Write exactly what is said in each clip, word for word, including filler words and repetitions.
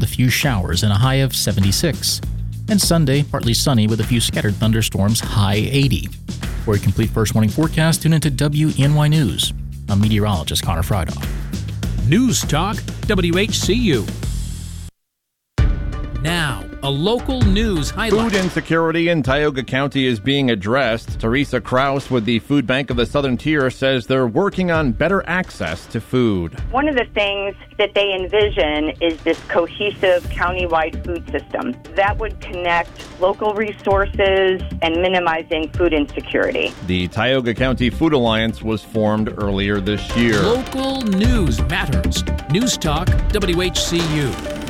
a few showers and a high of seventy-six. And Sunday, partly sunny with a few scattered thunderstorms, high eighty. For a complete first warning forecast, tune into W E N Y News. I'm meteorologist Connor Friedhoff. News Talk, W H C U. Now, a local news highlight. Food insecurity in Tioga County is being addressed. Teresa Kraus with the Food Bank of the Southern Tier says they're working on better access to food. One of the things that they envision is this cohesive countywide food system that would connect local resources and minimizing food insecurity. The Tioga County Food Alliance was formed earlier this year. Local news matters. News Talk, W H C U.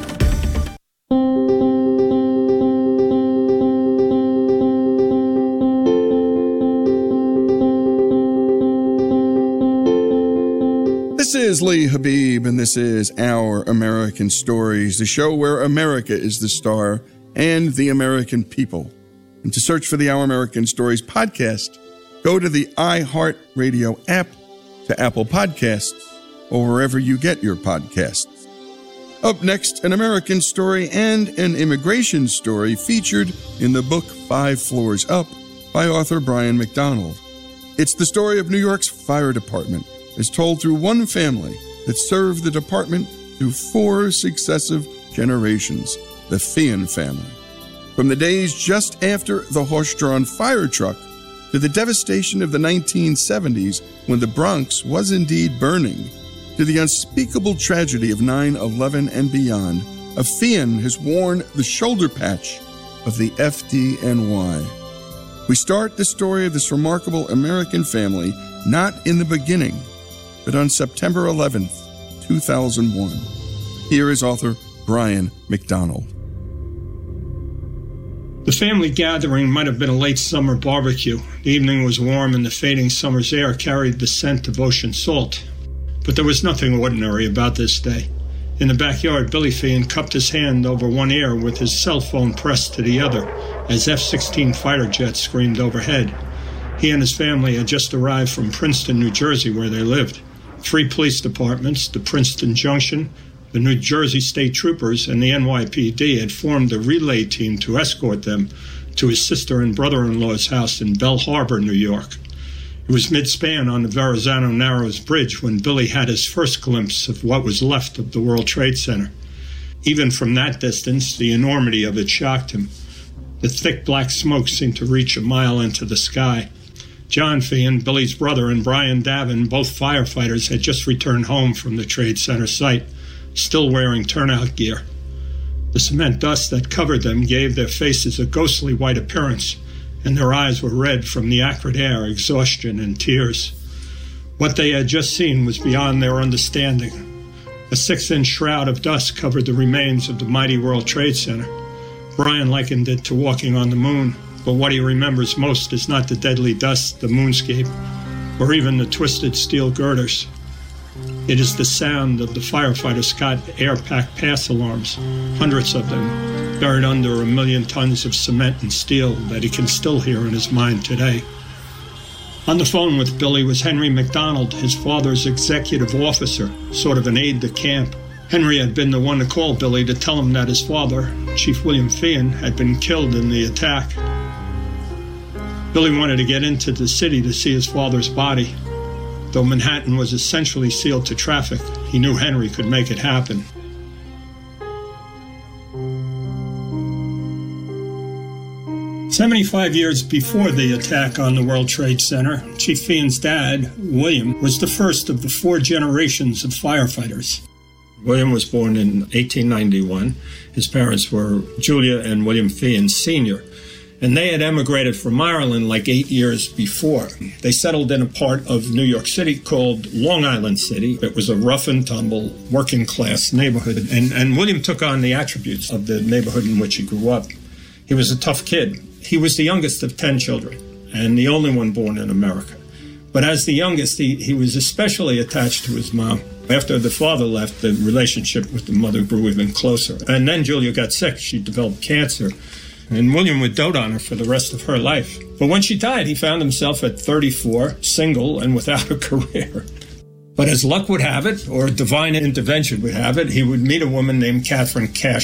This is Lee Habib, and this is Our American Stories, the show where America is the star and the American people. And to search for the Our American Stories podcast, go to the iHeartRadio app, to Apple Podcasts, or wherever you get your podcasts. Up next, an American story and an immigration story featured in the book Five Floors Up by author Brian McDonald. It's the story of New York's fire department, is told through one family that served the department through four successive generations, the Feehan family. From the days just after the horse-drawn fire truck to the devastation of the nineteen seventies when the Bronx was indeed burning, to the unspeakable tragedy of nine eleven and beyond, a Feehan has worn the shoulder patch of the F D N Y. We start the story of this remarkable American family not in the beginning, but on September eleventh, two thousand one. Here is author Brian McDonald. The family gathering might have been a late summer barbecue. The evening was warm and the fading summer's air carried the scent of ocean salt. But there was nothing ordinary about this day. In the backyard, Billy Feehan cupped his hand over one ear with his cell phone pressed to the other as F sixteen fighter jets screamed overhead. He and his family had just arrived from Princeton, New Jersey, where they lived. Three police departments, the Princeton Junction, the New Jersey State Troopers, and the N Y P D had formed a relay team to escort them to his sister and brother-in-law's house in Bell Harbor, New York. It was mid-span on the Verrazano Narrows Bridge when Billy had his first glimpse of what was left of the World Trade Center. Even from that distance, the enormity of it shocked him. The thick black smoke seemed to reach a mile into the sky. John Feehan, Billy's brother, and Brian Davin, both firefighters, had just returned home from the Trade Center site, still wearing turnout gear. The cement dust that covered them gave their faces a ghostly white appearance, and their eyes were red from the acrid air, exhaustion, and tears. What they had just seen was beyond their understanding. A six-inch shroud of dust covered the remains of the mighty World Trade Center. Brian likened it to walking on the moon. But what he remembers most is not the deadly dust, the moonscape, or even the twisted steel girders. It is the sound of the firefighter Scott air-packed pass alarms, hundreds of them, buried under a million tons of cement and steel that he can still hear in his mind today. On the phone with Billy was Henry McDonald, his father's executive officer, sort of an aide-de-camp. Henry had been the one to call Billy to tell him that his father, Chief William Feehan, had been killed in the attack. Billy wanted to get into the city to see his father's body. Though Manhattan was essentially sealed to traffic, he knew Henry could make it happen. Seventy-five years before the attack on the World Trade Center, Chief Feehan's dad, William, was the first of the four generations of firefighters. William was born in eighteen ninety-one. His parents were Julia and William Feehan Senior, and they had emigrated from Ireland like eight years before. They settled in a part of New York City called Long Island City. It was a rough and tumble, working-class neighborhood, and, and William took on the attributes of the neighborhood in which he grew up. He was a tough kid. He was the youngest of ten children, and the only one born in America. But as the youngest, he, he was especially attached to his mom. After the father left, the relationship with the mother grew even closer. And then Julia got sick. She developed cancer. And William would dote on her for the rest of her life. But when she died, he found himself at thirty-four, single and without a career. But as luck would have it, or divine intervention would have it, he would meet a woman named Catherine Cash